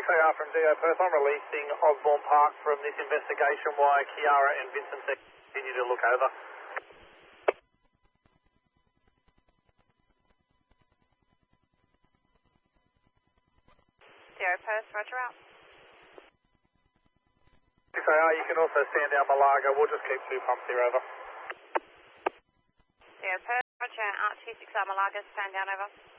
6AR from DO Perth. I'm releasing Osborne Park from this investigation while Kiara and Vincent continue to look over. DO Perth, roger out. 6AR, you can also stand down Malaga. We'll just keep 2 pumps here, over. DO Perth, roger, Archie 6R Malaga, stand down, over.